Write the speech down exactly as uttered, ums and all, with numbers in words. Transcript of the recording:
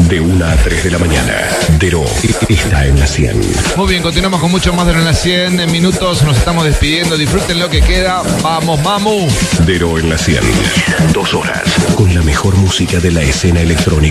De una a tres de la mañana. Dero está en la cien. Muy bien, continuamos con mucho más de en la cien. En minutos nos estamos despidiendo. Disfruten lo que queda. Vamos, mamu. Dero en la cien. Dos horas con la mejor música de la escena electrónica.